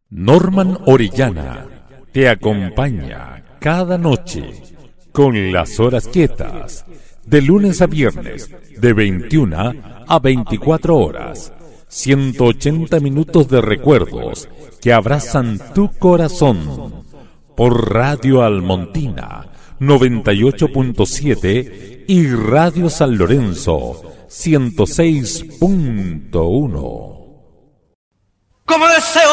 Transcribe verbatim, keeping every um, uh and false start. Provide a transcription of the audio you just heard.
Norman Orellana te acompaña cada noche con las horas quietas, de lunes a viernes, de veintiuna a veinticuatro horas, ciento ochenta minutos de recuerdos que abrazan tu corazón, por Radio Almontina noventa y ocho punto siete y Radio San Lorenzo ciento seis punto uno. Como deseo